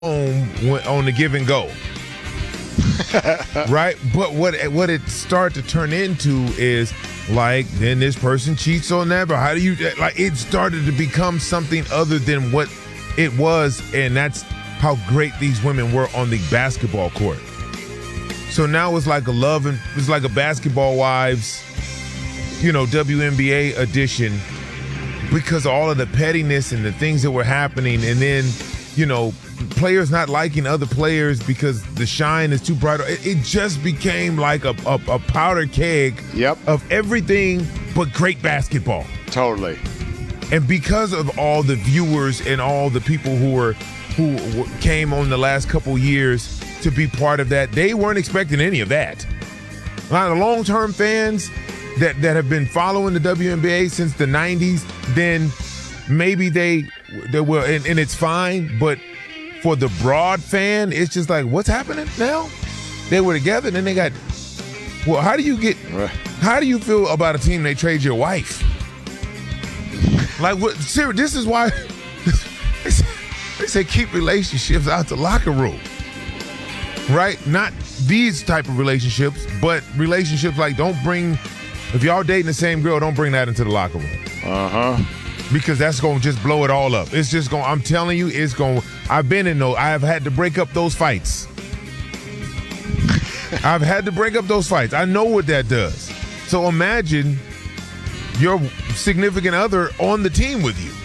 on the give and go. Right? But what it started to turn into is like, then this person cheats on that, but how do you, like, it started to become something other than what it was, and that's how great these women were on the basketball court. So now it's like it's like a Basketball Wives, WNBA edition, because all of the pettiness and the things that were happening, and then, players not liking other players because the shine is too bright. It just became like a powder keg of everything but great basketball. Totally. And because of all the viewers and all the people who came on the last couple years to be part of that, they weren't expecting any of that. A lot of long-term fans that have been following the WNBA since the 90s, then maybe they will, and it's fine, but for the broad fan, it's just like, what's happening now? They were together, and then they got. Well, how do you feel about a team they trade your wife? Like, what? Seriously, this is why they say keep relationships out the locker room, right? Not these type of relationships, but relationships like if y'all dating the same girl, don't bring that into the locker room. Because that's going to just blow it all up. It's just going, I'm telling you, it's going, I have had to break up those fights. I've had to break up those fights. I know what that does. So imagine your significant other on the team with you.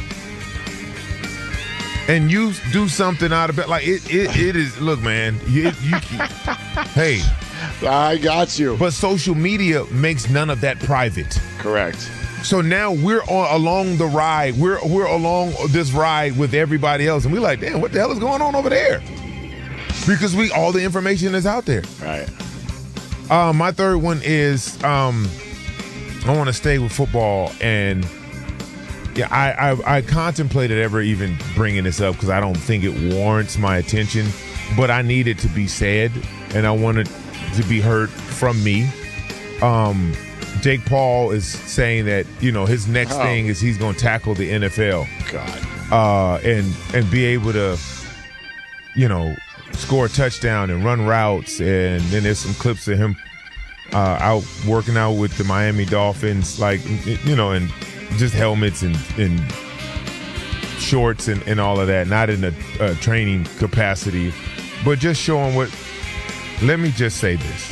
And you do something out of it. Like, it is, look, man, hey. I got you. But social media makes none of that private. Correct. So now we're along the ride. We're along this ride with everybody else, and we're like, damn, what the hell is going on over there? Because all the information is out there. Right. My third one is I want to stay with football, and I contemplated ever even bringing this up because I don't think it warrants my attention, but I need it to be said, and I want it to be heard from me. Jake Paul is saying that, his next thing is he's going to tackle the NFL. God. And be able to, score a touchdown and run routes. And then there's some clips of him out working out with the Miami Dolphins, like, and just helmets and shorts and all of that. Not in a training capacity, but just showing let me just say this.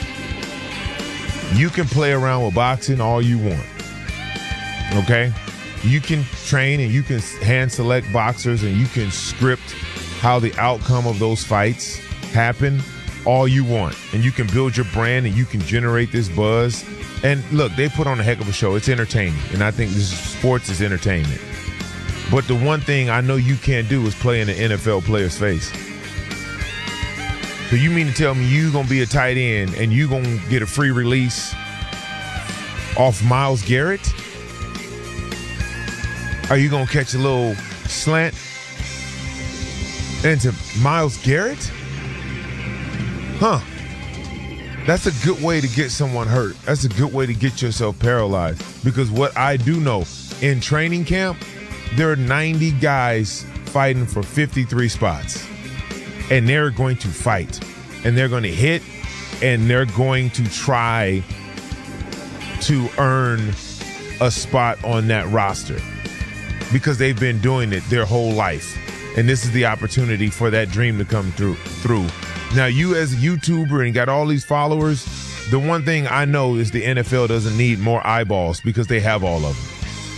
You can play around with boxing all you want, okay? You can train and you can hand select boxers and you can script how the outcome of those fights happen all you want. And you can build your brand and you can generate this buzz. And look, they put on a heck of a show. It's entertaining. And I think sports is entertainment. But the one thing I know you can't do is play in an NFL player's face. So you mean to tell me you going to be a tight end and you going to get a free release off Myles Garrett? Are you going to catch a little slant into Myles Garrett? Huh. That's a good way to get someone hurt. That's a good way to get yourself paralyzed. Because what I do know, in training camp, there are 90 guys fighting for 53 spots. And they're going to fight, and they're going to hit, and they're going to try to earn a spot on that roster because they've been doing it their whole life. And this is the opportunity for that dream to come through. Now, you as a YouTuber and got all these followers, the one thing I know is the NFL doesn't need more eyeballs because they have all of them.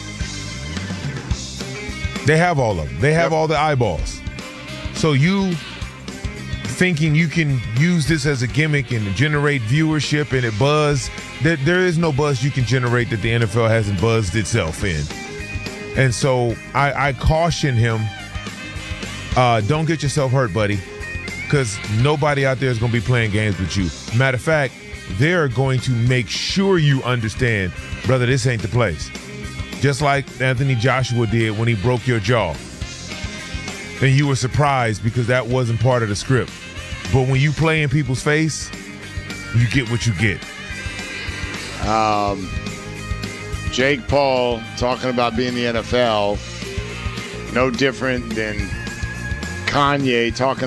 They have all of them. They have all the eyeballs. So you thinking you can use this as a gimmick and generate viewership and it buzz, there is no buzz you can generate that the NFL hasn't buzzed itself in. And so I caution him, don't get yourself hurt, buddy, because nobody out there is going to be playing games with you. Matter of fact, they're going to make sure you understand, brother, this ain't the place. Just like Anthony Joshua did when he broke your jaw. And you were surprised because that wasn't part of the script. But when you play in people's face, you get what you get. Jake Paul talking about being in the NFL, no different than Kanye talking